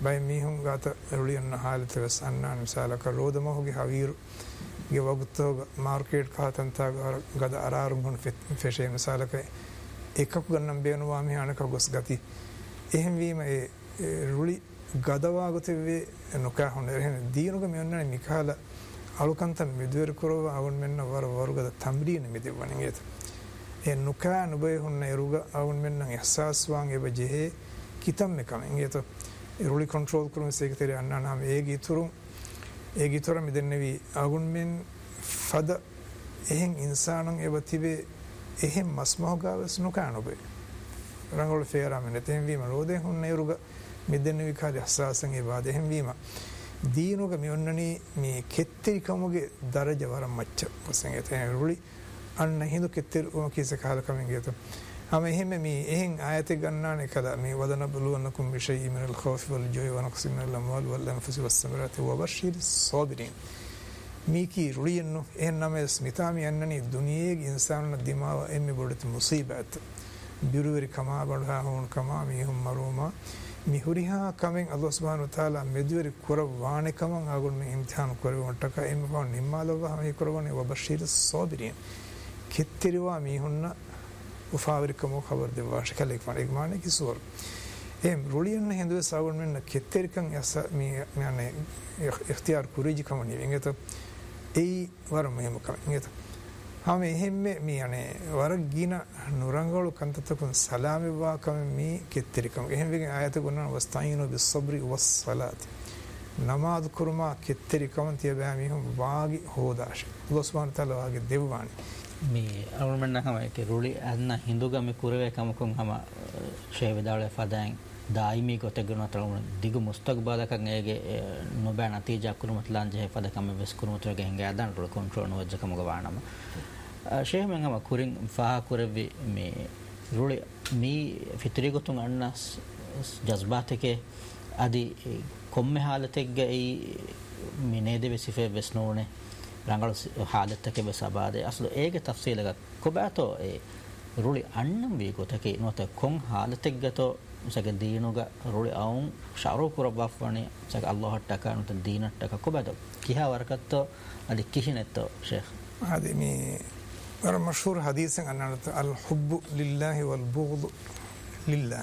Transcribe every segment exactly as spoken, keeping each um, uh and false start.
bay mihun gata ruliyanna halata wes annan misalaka rodamoge haviru ge wagutto market khatanta gada ararum hun feshe misalaka ekak gannam beenuwa mi anaka gos gati ehem wima e ruli gadawa goteve nuka hun erhen diinuga me onna mikala alukantan medwer kurova awun menna war waruga tamrin medewani nget e nuka nubay hun eruga awun menna ihsas wan eba jehe kitam mekam ngeto ruli control kurum sekretari anna nam egi turun egi turam medennevi awun men fada ehen insanan eba tibe එහෙම මස්මහගාවස් නොකනොබේ රංගවල ෆේරාම නැතෙන් වීම රෝදේ හොන්න එරුග මෙදෙන්න විකාරය අස්සාසන් ඒ වාද එහෙම වීම දීනුග මෙොන්නනි මේ කෙත්තිරිකමුගේ දරජ වරම් මච්ච කොසෙන් එතේ රුලි අන්න හිඳු කෙත්තිර ඔම කීස කාලකමින් ගියත හැම එහෙම මේ එහෙන් ආයතේ ගන්නානේ කළා මේ වදන බලුවන්නකුම් විෂයි මිනල් ඛෞෆ් වල් ජොයි වනක්ස් මිනල් අම්වාල් වල් අන්ෆුස් වස් සමරාති වබෂිර් සාබිරින් miki ruliyanno ehnames mitami annani duniyege insanna dimawa emme bodati musibat biruveri kama badha hon kama mi hum maruma mi huriha kamen allah subhanahu wa taala medveri kurawane kaman agun me imtihan kurawantaka emme pa nimmalova me kurawani wabashir sabirin kittiriwa mi hunna ufaveri kamo khabar dewa shakale fan egmane ki sur em ruliyanna hindu sagun men kittirikan yasa mi yani ikhtiyar kuriji kamani ingeto ei war mehම කමෙන් හැම එහෙම මේ අනේ වර ගින නුරංගවල කන්තතකුන් සලාමි වා කම මේ කෙත්තරිකම එහෙම වෙගෙන ආයත ගොන්නන වස්තයිනෝ බිස්සබ්රි වස්සලාත් නමාද් කුරුමා කෙත්තරිකම තිය බෑ මිහුම් වාගි හෝදාශ අල්ලාහ් සුබ්හානහු තාලා වාගේ දෙවවානි මේ අවුරුමන්න හැම එක රුලි අන්න හින්දුගම කුරවේ කමකුන් හැම ෂේවදාල ෆදාන් ದಾಯಿಮಿ ಗೊತ್ತಗುಣತರಣ ದಿಗು ಮುಸ್ತಕ್ಬಾಲಕಂಗ ಏಗೆ ನೊಬಾ ನತೀಜಾ ಕುರುಮತ್ಲಾನ್ ಜೆ ಫದಕಮ ವೆಸ್ ಕುರುಮತರಗೆ ಹೆಂಗೆ ಅದನ್ ರುಳ ಕಂಟ್ರೋಲ್ ನವಜ್ಜಕ ಮಗವಾಣಮ ಶೇಹ ಮೆಂಗಮ ಕುರಿಂ ಫಾ ಕುರವಿ ಮಿ ರುಳಿ ಮಿ ಫಿತ್ರಿ ಗೊತ್ತುಂ ಅಣ್ಣ ಜಜ್ಬಾತಕೆ ಅದಿ ಕೊಮ್ಮೆ ಹಾಲತೆಗ್ಗೆ ಈ ಮಿ ನೇದೆ ವೆಸಿಫೆ ವೆಸ್ ನೋನೆ ರಂಗಳು ಹಾಲತಕ್ಕೆ ವೆಸಬಾದೆ ಅಸಲು ಏಗೆ ತಫ್ಸೀಲಗ ಕೊಬಾತೋ ಏ ರುಳಿ ಅಣ್ಣಂ V ಗೊತ್ತಕೆ ನೋತ ಕೊಂ ಹಾಲತೆಗ್ಗತೋ saka diinuga ruli aun sharu kurabafani saka allah taka nuta diinat taka kobado kiha warakatto adi kihinetto sheikh hadi mi war mashhur hadithan annat al hubb lillahi wal bughd lillah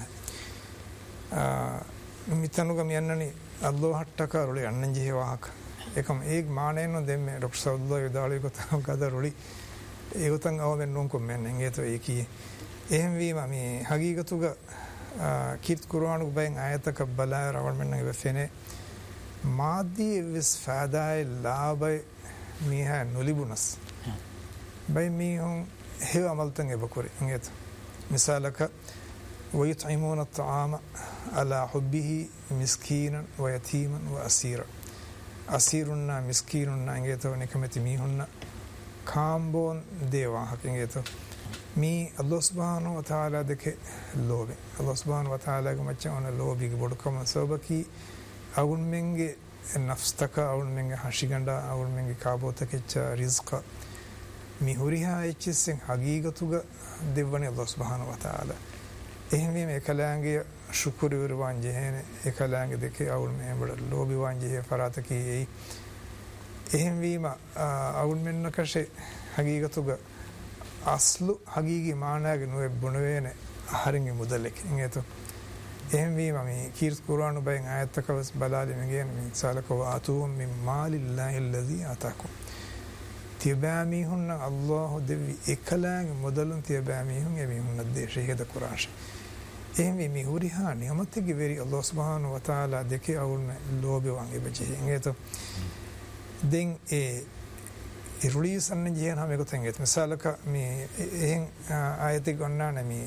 ah mitanuga mi annani allah taka ruli annan jehe wahaka ekam ek maaneno demme dr sallallahu alaihi wasallam kada ruli egotan awen non kommen engeto eki ehem wima mi hagigatuga kirt Qur'an bayin ayata kabbala rawal men nge fene maadi vis faadae labai miha nulibunas bay mihun hewa amaltan e bakuri nget misalaka wa yut'imuna at'ama ala hubbihi miskinan wa yatiman wa asira asirunna miskinunna ngeto nikameti mihunna kambon dewa hakingeto mi allah subhanahu wa ta'ala deke lobe allah subhanahu wa ta'ala ga machana lobi ge bodkam sabaki agun menge nafstaka agun menge hashiganda agun menge kabota kecha rizqa mi huriha echisen hagigatuga devani allah subhanahu wa ta'ala ehme me kalange shukuri urwan jehene ekalange deke agun me bad lobi wan jehe farataki ei ehme ma agun menna kashe hagigatuga aslu hagigi maanage nuwe bunwene haringe mudalek ingeto ehmi mami kirt qur'an bayin ayataka was balali megen min salaka wa atuhum min malillahi alladhi ataakum tibami hunna allah devi ekalang mudalun tibami hun emi hunna de shehida qur'an ehmi mi huriha niyamatge veri allah subhanahu wa ta'ala deke awulme lobe wange beje ingeto den e irulis anne jehen hame ko tenget misalaka mi ehen ayati gonnana mi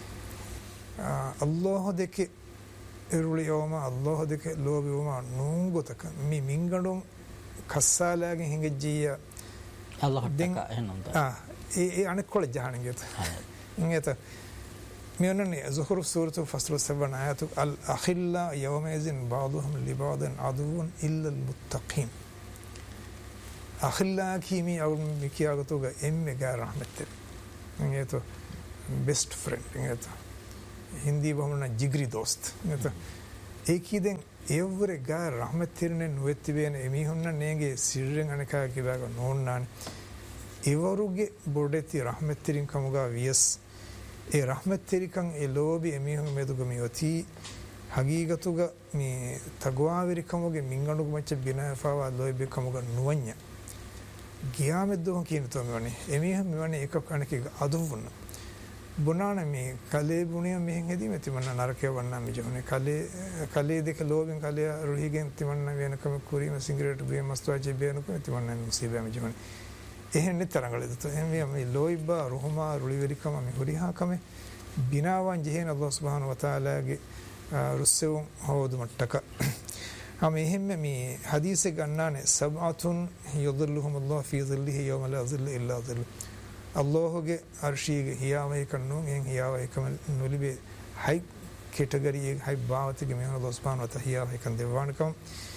allah deke iruli yoma allah deke lobi yoma nungotaka mi mingandon kassalaage hingejiya allah taka ehnonda ah e e anekkol jahanget ingeta mi onne zuhur suratu fasl seven ayatu al akhilla yawma izin ba'dhum li ba'din aduwwun illa al muttaqin akhilla kimi aw mikiyagatuga emme ga rahmette ingeto best friend ingeto hindi bahuna jigri dost ingeto ඒකීදෙන් එව්වර ගා රහමත්තිරනේ නුවෙත්තිබේන එමිහුන්න නේගේ සිරෙන් අනකා කිව්වාග නෝන්නානේ එවරුගේ බොඩෙති රහමත්තිරින් කමුගා වියස් ඒ රහමත්තිරිකන් ඒ ලෝබි එමිහුන් මෙදුග මියොති හගීගතුග මේ තගවාවිරි කමුගේ මින්ගණුග මච්ච බිනෆාවා ලෝබි කමුග නුවඤ්ඤ ගියාමෙද්දෝ කියන තොමවනේ එමිහුන් මෙවනේ එකක් අනකේ අදුවුන්න බුනාන මේ කලේ බුණිය මෙහෙන් හෙදී මෙති මන්න නරකය වන්නා මිජුනේ කලේ කලේ දෙක ලෝබෙන් කලේ රුහිගෙන් තිමන්න වෙනකම කුරීම සිගරට් බිය මස්තුවාජි බේනකම තිමන්න මුසීබා මිජුනේ එහෙන් තරංගලෙද එහෙන් මේ ලෝයිබා රුහමා රුලිවරිකම මේ හුරිහාකම බිනාවන් ජෙහෙන අල්ලාහ් සුබ්හානහු වතාලාගේ රුස්සෙවුම් හවුදු මට්ටක හම එහෙම මේ හදීසේ ගන්නානේ සබ්අතුන් යුදිල්ලුහුම් අල්ලාහ් ෆී ظිල්ලිහි යවම ලා ظිල්ල ඉල්ලා ظිල්ල අල්ලාහගේ අර්ශීගේ හියාවේ කන්නෝ එන් හියාවේ කම නොලිබේ හයි කැටගරියේ හයි භාවතිගේ මේ අල්ලාහ් සුබ්හානහු වතාලා හියාවේ කන් දෙවානකම්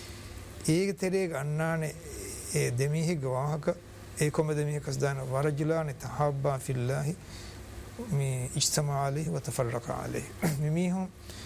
ඒක තෙරේ ගන්නානේ ඒ දෙමිහි ගවාහක ඒකොම දෙමිහකස් දාන වරජුලානේ තහබ්බා ෆිල්ලාහි මේ ඉජ්තමා අලයිහි වතෆරක අලයිහි මිමිහුම්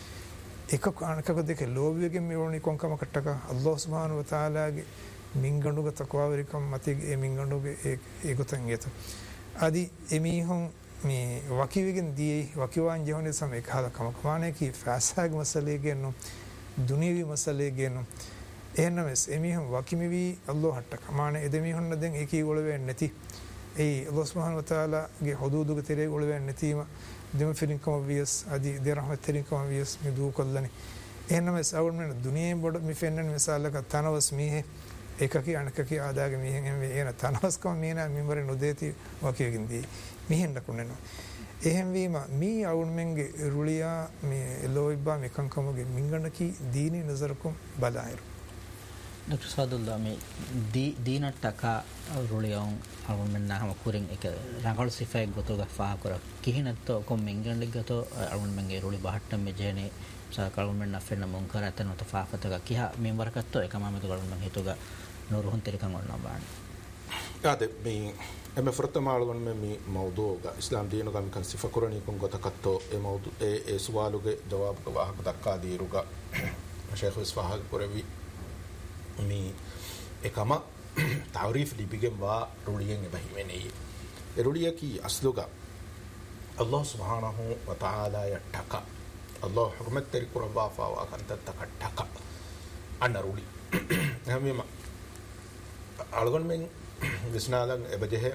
එක කාණකක දෙක ලෝභයෙන් මෙවණි කොන්කම කට්ටක අල්ලාහ් සුබ්හානහු වතාලාගේ මින්ගණුග තකවාවරිකම් මතේ ඒ මින්ගණුගේ ඒ ඒගොතන් යත আদি එමිහුන් මේ වකිවිගෙන් දී වකිවාන් ජීවනයේ සමේ කාල කමකමානේ කි ෆාසාග මසලේ ගෙනු දුනීවි මසලේ ගෙනු එහෙනමස් එමිහුන් වකිමිවි අල්ලාහ් හට්ට කමානේ එදෙමිහුන් දෙන් ඒකී වල වෙන්නේ නැති ඒ අල්ලාහ් සුබ්හානහු වතාලාගේ හුදූදුගේ තෙරේ වල වෙන්නේ නැතිම දෙම ෆිරින්කම වියස් আদি දෙරහමත් තෙරින්කම වියස් මිදු කොල්ලනේ එහෙනමස් අවුන් මෙන්න දුනියෙන් බොඩ මිෆෙන්නන් මිසාලක තනවස් මීහෙ එකකී අනකකී ආදාගේ මිහෙන් එම එන තනවස්කම මීන මිමර නොදේති වකියකින් දී මිහෙන් දකුණනවා එහෙන් වීම මී අවුන් මෙන්ගේ රුලියා මේ ලෝයිබා මෙකංකමගේ මින්ගණකී දීනි නසරකුම් බලායිරු Doctor Sadullah මේ දීනට්ටක රුලියෝන් අවුන් මෙන්නහම කුරින් එක රංගල් සිෆයි ගොතෝ ගෆා කර කිහිනත්ත කොම් මින්ගණලි ගතෝ අවුන් මෙන්ගේ රුලි බහට්ටම් මෙජේනේ සාකලුන් මෙන්න ෆෙන්න මොන්කර අතන තෆාෆතක කියා මෙන් වරකත්තෝ එකමමතු ගලුන් මං හිතුග නෝරුහුන් තෙරිකන් වන්නා බාන ade මේ එම ෆර්තමාලුන් මේ මේ මවුදුග ඉස්ලාම් දීන ගම් කන් සිෆ කුරණී කුන් ගතකත්තෝ ඒ මවුදු ඒ ඒ සුවාලුගේ ජවාබ් ගවාහක දක්කා දීරුග ෂේඛ් ඉස්ෆාහල් කුරවි මේ එකම තවරීෆ් ලිබිගෙන් වා රුලියෙන් එබහිමනේ ඒ රුලිය කි අස්ලුග අල්ලාහ් සුබ්හානහු වතාලා යටක අල්ලාහ් හුර්මත් තෙරි කුරවා ෆාවා කන්ත තකටක අනරුලි හැමෙම අලගොන් මෙන් විස්නාලන් එබජෙහ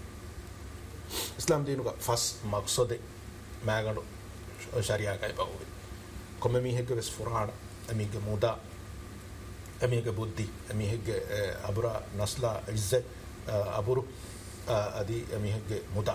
ඉස්ලාම් දීනුක ෆස් මක්සද මෑගඩු ශරියා කයි බවුවේ කොම මිහෙක වෙස් ෆුරාන අමිගේ මුදා අමිගේ බුද්ධි අමිගේ අබුරා නස්ලා ඉස්ස අබුරු අදි අමිගේ මුදා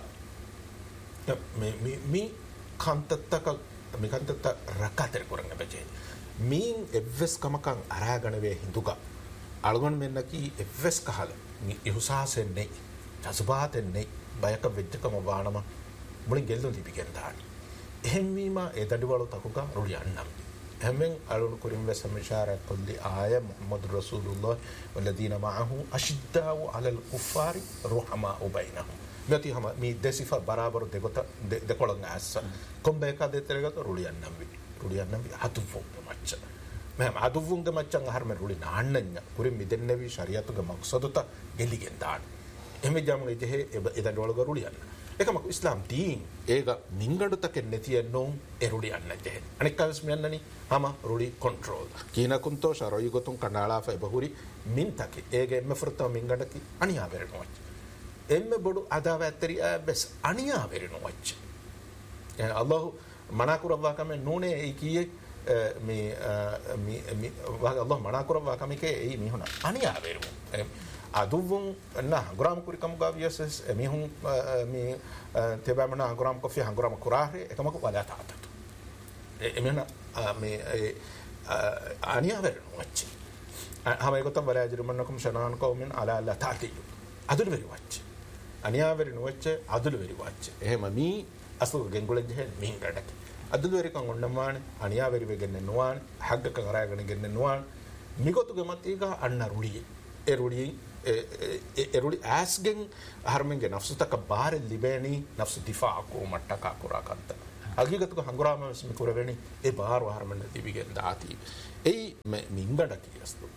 මේ මේ කන්තත්තක මේ කන්තත්ත රකතර කරන්න බජේ මීන් එවස් කමකන් අරාගණ වේ හිඳුක අලගොන් මෙන්නකි එවස් කහල මේ ඉහුසාසෙන්නේ ජස්බාතෙන්නේ බයක වෙච්චකම වානම මුලින් ගෙල්ලු දීපිකෙන් දානි එහෙම වීම ඒ දඩවල තකුක රුලි අන්නම් හැමෙන් අලුණු කුරින් වෙස මිෂාරා කොල්ලි ආය මුහම්මද් රසූලුල්ලාහ් වල්ලදීන මඅහු අෂිද්දාඋ අලල් කුෆාරි රුහමාඋ බයිනහුම් මෙති හම මේ දෙසිෆා බරාබර දෙගොත දෙකොළඟ ඇස්ස කොම්බේ කදෙතරගත රුලි අන්නම් වි රුලි අන්නම් වි හතුෆෝ මච්ච මම අදුවුන් ද මච්චන් අහර්ම රුලි නාන්නඤ්ඤ කුරින් මිදෙන්නවි ශරියතුග මක්සදුත ගෙලිගෙන් දාන එමෙ ජමුගේ ජෙහෙ එදන් වල රුලි අන්න එකම ඉස්ලාම් දීන් ඒක නිංගඩු තකෙන් නැතියනෝ ඒ රුලි අන්න ජෙහෙ අනික කවස් මෙන්නනි හම රුලි කන්ට්‍රෝල් කීන කුන්තෝ ශරොයි ගොතුන් කනාලා ෆ බහුරි මින් තකි ඒගේ මෙෆර්තෝ මින්ගඩකි අනියා බෙරනොච් එම්මෙ බොඩු අදාව ඇතරි බස් අනියා බෙරනොච් අල්ලාහ් මනාකුරවා කම නෝනේ ඒ කීයේ මේ මේ මේ අල්ලාහ් මනාකුරවා කම කේ ඒ මිහුන අනියා බෙරමු අදුවුන් නා ග්‍රාම කුරි කම ගාවියස් මිහුන් මේ තෙබමන ග්‍රාම කොෆි හංග්‍රාම කුරාහේ එකමක වලා තාතත එමෙන්න මේ අනියා බෙරනොච් හම ඒකතම වලා ජර්මන්නකම් ශනාන් කවමින් අලා අලා තාතියු අදුල වෙරි වච්ච අනියා වෙරි නොවච්ච අදුල වෙරි වච්ච එහෙම මී අසු ගෙන්ගොලෙන් ජෙහෙ මින් රඩක අදුල වෙරි කන් ඔන්නමාන අනියා වෙරි වෙගෙන නොවාන හග්ග කරාගෙන ගෙන්න නොවාන මිගොතුගේ මතීක අන්න රුලිය ඒ රුලිය ඒ රුලි ඇස්ගෙන් හර්මෙන්ගේ නෆ්සුතක බාර ලිබේනි නෆ්සු දිෆා කෝ මට්ටක කුරාකත්ත අගිගතුක හංගුරාම විශ්ම කුරවෙනි ඒ බාර වහරමන්න තිබිගෙන් දාති ඒ මින්බඩ කියස්තු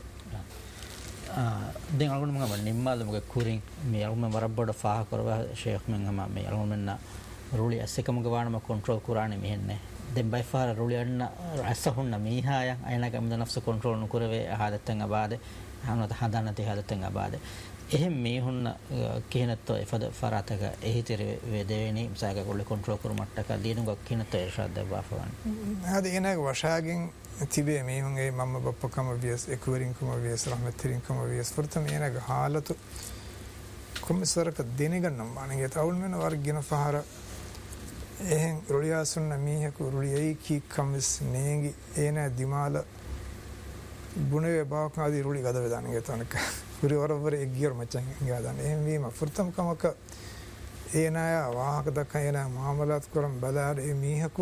දැන් අලුන් මම නිම්මාල මොක කුරින් මේ අලුන් වරබ්බඩ ෆාහ කරව ෂේඛ් මෙන් මේ අලුන් මෙන්න රුලි ඇස්සකම ගවානම කොන්ට්‍රෝල් කුරානේ මෙහෙන්නේ දැන් බයි ෆාර රුලි අන්න ඇස්සහුන්න මීහාය අයනකම දනෆ්ස කොන්ට්‍රෝල් නුකරවේ හදත්තන් අබාද හනත හදන්නතේ හදත්තන් අබාද එහෙම මේ හුන්න කියනතෝ එෆද ෆරාතක එහිතර වේදේනි මසාක කොල්ල කොන්ට්‍රෝල් කර මට්ටක දීනුග කියනතෝ ඉර්ෂාද් දවාෆවන් හද එනක වශාගෙන් තිබේ මේ හුන්ගේ මම බප්පකම වියස් එකුවරින්කම වියස් රහමත්තිරින්කම වියස් ෆර්තම එනක හාලතු කොම්සරක දෙනගන්නම් අනගේ තවුල් මෙන වර්ගින ෆහර එහෙන් රුලියාසුන්න මීහකු රුලියයි කී කම්ස් නේගි එන දිමාල බුනේ බාකාදී රුලි ගද වේදානගේ තනක පුරි වරවර එගියර මචං ගාදාන එහෙම වීම ෆෘතම් කමක ඒනාය වාහක දක්කන එන මාමලත් කරම් බලාර ඒ මීහකු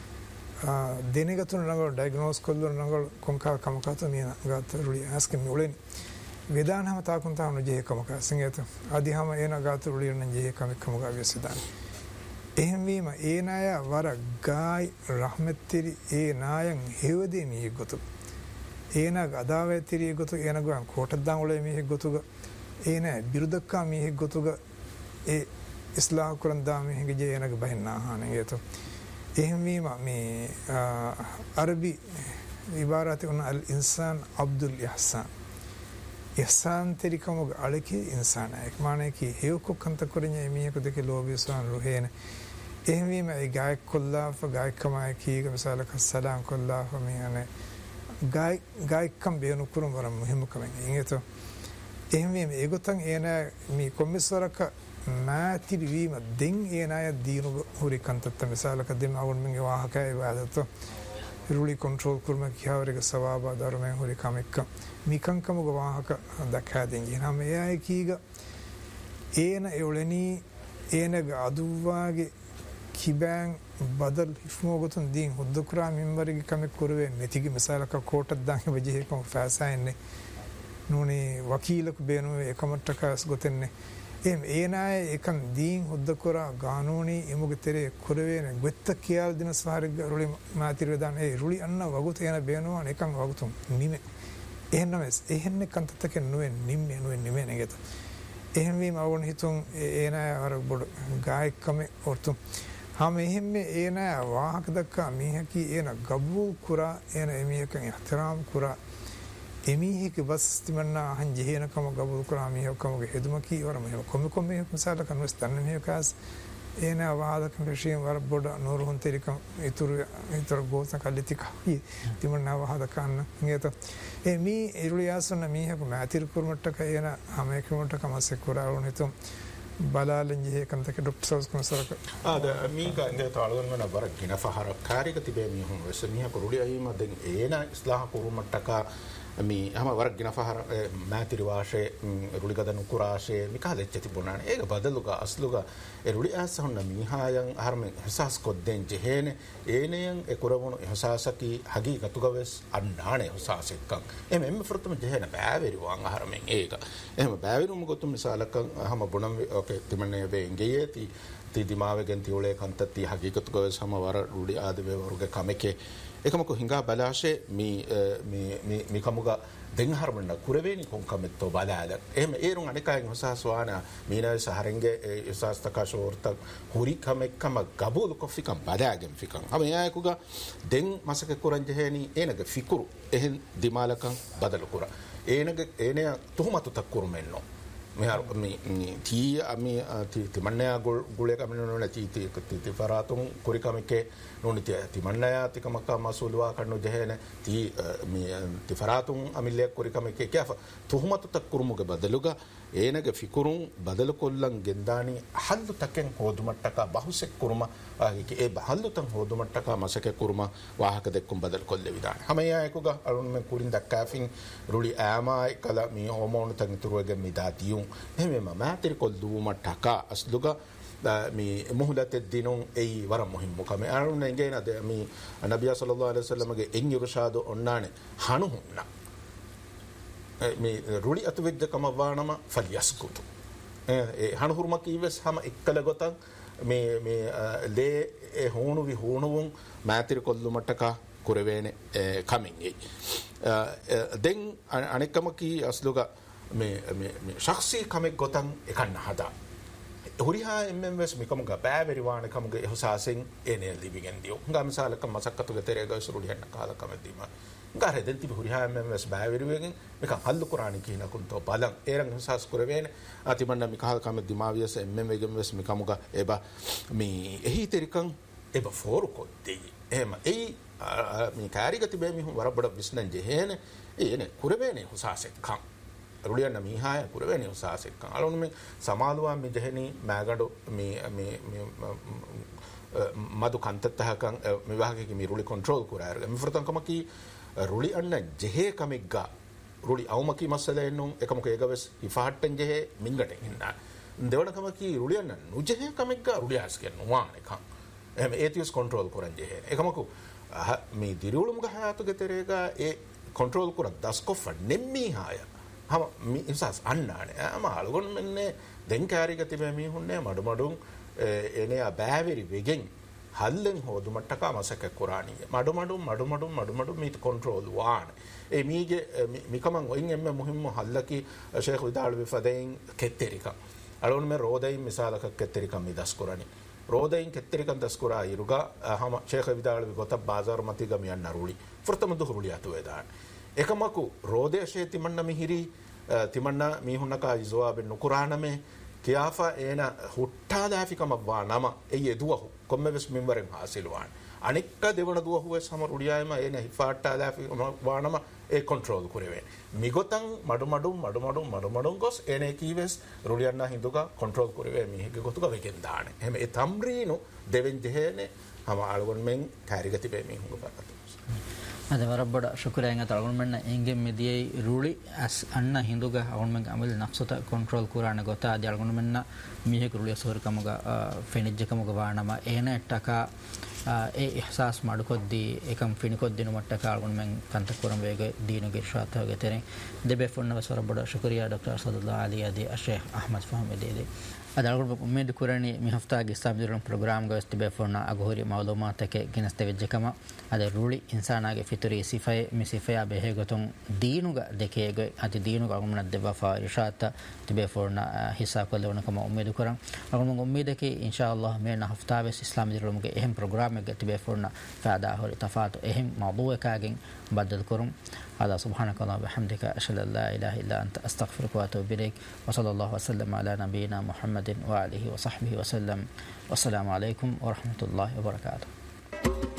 දෙනගතුන නගල ඩයග්නෝස් කොල්ලු නගල කොංකා කමකත මියන ගත රුලි ආස්කෙ මියුලෙන් වේදානම තාකුන් තාන ජේ කමක සිංගේත අධිහම එන ගත රුලි නන් ජේ කමක කමක විසදාන එහෙම වීම ඒනාය වර ගායි රහමත්තිරි ඒ නායන් හේවදේ මී ගොතු ඒන අදාවේ තිරිය ගොතු ඒන ගුවන් කොටද්දාන් වල මිහෙ ගොතුග ඒන බිරුදක්කා මිහෙ ගොතුග ඒ ඉස්ලාහ කරන් දා මිහෙ ජේ ඒනක බහින්නා හානේ ඒත එහෙම වීම මේ අරබි ඉබාරත් උන අල් ඉන්සාන් අබ්දුල් ඉහ්සාන් ඉහ්සාන් තරිකම අලකි ඉන්සාන එක මානේ කි හේවක කන්ත කරන්නේ මිහෙ දෙක ලෝබිස්වාන් රුහේන එහෙම වීම ඒ ගායක කොල්ලාෆ ගායකමයි කීග මිසාලක සලාම් කොල්ලාෆ මිහනේ ගායි ගායිකම් බේනු කුරුම් වරම් මුහිමුකමෙන් ඉංගේතෝ එහෙම මේ ඒගොතන් ඒන මේ කොම්මිස්වරක මාතිරි වීම දෙන් ඒන අය දීනු හුරි කන්තත්ත මිසාලක දෙම අවුන් මින්ගේ වාහකයි වාදතෝ රුලි කොන්ට්‍රෝල් කුරුම කියාවරක සවාබා ධර්මයෙන් හුරි කමෙක්ක මිකංකමුග වාහක දක්හා දෙන් ගිනම එයයි කීග ඒන එවලෙනි ඒනග අදුවාගේ කිබෑන් බදල් හිෆ්මෝගතුන් දීන් හුද්දුකුරා මින්බරගේ කමෙක් කුරුවේ නැතිගේ මිසාලක කෝටක් දාගෙන වජිහේකම ෆෑසයින්නේ නෝනේ වකීලක බේනුවේ එකමට්ටකස් ගොතෙන්නේ එම් ඒනාය එකන් දීන් හුද්දුකුරා ගානෝනි එමුගේ තෙරේ කුරුවේ නෙග්වෙත්ත කියාල් දින සාරග රුලි මාතිර දාන ඒ රුලි අන්න වගුත යන බේනුවා එකන් වගුතුන් නිමෙ එහෙන්නමස් එහෙන්නේ කන්තතක නුවේ නිම්මේ නුවේ නිමෙ නේද එහෙම වීම අවුන් හිතුන් ඒනාය අර බොඩ ගායකම ඔර්තුම් हम එහෙම ඒන වාහක දක්කා මීහකි ඒන ගබූල් කුරා ඒන එමිහකන් ඉහ්තරාම් කුරා එමිහක බස් තිමන්නා හන් ජීහනකම ගබූල් කුරා මීහකමගේ හෙදුමකි වර මෙහෙම කොම කොම මිසාලක නොස් තන්න මීහකස් ඒන වාදක රෂීම් වර බොඩ නෝරුන් තෙරිකම් ඉතුරු ඉතුරු ගෝස කල්ලිතික තිමන්නා වාදකන්න නේත එමි ඉරුලියාසන මීහක මාතිර කුරුමට්ටක ඒන හැම එකමට්ටක මස්සේ කුරා වුන් හිතුම් බලාලෙන් ජේ කන්තක ඩොක්ටර් සෝස් කොනසරක ආද මීක ඉඳ තාලුන් වන බර ගින ෆහර කාරික තිබේ මිහුන් වෙසමිහ කුරුලි අයිම දෙන් ඒන ඉස්ලාහ කුරුමට්ටක මී හැම වර ගින ෆහර මාතිරි වාෂේ රුලි ගදන කුරාෂේ මිකා දෙච්චති බොනාන ඒක බදලුග අස්ලුග ඒ රුලි ආසහොන්න මීහායන් හර්ම හසස් කොද්දෙන් ජෙහෙන ඒනයන් ඒ කුරවණු හසාසකි හගීගතුගවස් අන්නානේ හසාසෙක්කන් එමෙ එම්ම ෆෘතම ජෙහෙන බෑවෙරි වාන් හර්මෙන් ඒක එහෙම බෑවෙරුම ගොතුම් මිසාලකන් හැම බොනම් ඕකේ තිමන්නේ වෙංගේ ති ති දිමාවෙන් තියෝලේ කන්තති හගීගතුගවස් හැම වර රුලි ආදවේ වරුගේ කමකේ එකමක හිඟා බලාෂේ මී මේ මේ කමුග දෙන් හර්මන්න කුරවේනි කොන්කමෙත්තෝ බලාද එහෙම ඒරුන් අනිකයන් හසස්වාන මීනයි සහරංගේ යසස්තකෂෝර්ත හුරි කමෙක්කම ගබෝල් කොෆිකම් බලාගෙන් ෆිකම් හැම යායකුග දෙන් මසක කුරන් ජෙහෙනි ඒනග ෆිකුරු එහෙන් දිමාලකන් බදල කුර ඒනග ඒනය තුහමතු තක්කුරුමෙන්නෝ මෙහර මේ තී අමි තිමන්නයා ගුලේ කමිනු නැති තී තී ෆරාතුන් කුරිකමකේ නොනිති තිමන්නයා තිකමක මසූලවා කන්නු ජහෙන තී මේ ති ෆරාතුන් අමිල්ලයක් කුරිකමකේ කැෆ තුහමතු තක්කුරුමුග බදලුග ඒනග ෆිකුරුන් බදල කොල්ලන් ගෙන්දානි හල්ලු තකෙන් හොදුමට්ටක බහුසෙක් කුරුම ඒ බහල්ලු තන් හොදුමට්ටක මසක කුරුම වාහක දෙක්කුම් බදල කොල්ල විදාන හැමයා එකුග අරුන් මෙ කුරින් දක්කාෆින් රුලි ආමයි කල මේ හෝමෝන තන් තුරුවගේ මිදාතියුන් එහෙම මාතිර කොල්දුමට්ටක අස්ලුග මේ මුහලත දිනුන් ඒ වර මුහිම්මුකම අරුන් නගේ නද මේ නබිය සල්ලල්ලාහු අලයිහි වසල්ලමගේ එන් යුරෂාදු ඔන්නානේ හනු හුන්නා මේ රුලි අතුවෙද්දකම වානම ෆලියස්කුතු ඒ හනුහුරුම කීවස් හැම එක්කල ගොතන් මේ මේ ලේ e honu vi honuvun matir kollumataka kurevene kamingi den anekamaki asluga me me shakhsi kamek gotan ekanna hada huriha mmms mikamuga bæveri waane kamuga ehsasen enel dibigen dio ngam salaka masakkatu terega suruli henna kala kamedima ngare den tibi huriha mmms bæveri wegen mika hallu qurani kina kunto balan erang ehsas kurevene atimanna mikahal kamedima vias mm wegen mikamuga eba mi ehi terikan eba foru ko dei ema ei mi karigati be mi warabada bisnan jehene ene kurevene ehsasen kan ruliyanna mihaya kurevene usase kan alonu me samaluwa me jeheni magadu me me madu kantatta kan me wahage ki me ruli control kurayarga me furtan kamaki ruli anna jehe kamigga ruli awmaki masala ennun ekamuke egaves ifahatten jehe mingaten hinna devana kamaki ruli anna nujehe kamigga ruli aske nuwane kan em etius control kuran jehe ekamuku me dirulum ga hayatu geterega e control kuran dasko fannemmi haya hama mi insas annane ama algon menne den karigati be mi hunne madu madun ene a bæveri wegen hallen hodumattaka masaka qurani madu madu madu madu madu madu mi control wan e mige mikaman oin emme muhimmo hallaki sheikh vidal bi fadein ketterika algon me rodain misalaka ketterika mi das qurani rodain ketterika das qura iruga hama sheikh vidal bi gota bazar matiga mi annaruli furtam duhuli atu edan ekamaku rodeshe timanna mihiri timanna mihunaka izoa ben nukuraname kiafa ena huttada afikama wanama eye duwahu kommeves minwaren hasilwan anikka devana duwahu samar udiyayama ena hifatta afikama wanama e control kureve migotan madu madu madu madu madu madu gos ene kives ruliyanna hinduka control kureve mihege gotuka weken daane heme e tamrinu deven jehene hama algon men karigati be mihunga paratu ada warabada shukurainga talgonmenna engem mediyei ruli as anna hinduga agonmen amal nafsata control kurana gota adi algonmenna mihe ruli asor kamuga fenijje kamuga wanama ena ettaka e ihsas madukoddi ekam finikoddi numattaka algonmen kanta kuram wege deenuge shata wege teren debe fonna warabada shukriya Dr Asadullah Ali adi Sheikh Ahmad Fahmi dede adalgol ummid kurani mi hafta ge islam program ga istibe fonna aghori ma'lumat ke gineste vejjekama ade ruli insana ge fitri sifay mi sifaya behe goton deenuga dekege adi deenuga agumna deba fa irshata tibe fonna hisa kolona kama ummid kuran agum ummid ke inshallah me na hafta ves islam dirum ge ehem program ge tibe fonna faada hori tafatu ehem mawdu ka gen badal kurum هذا سبحانك اللهم وبحمدك أشهد أن لا إله إلا أنت أستغفرك وأتوب إليك وصلى الله وسلم على نبينا محمد وآله وصحبه وسلم والسلام عليكم ورحمة الله وبركاته.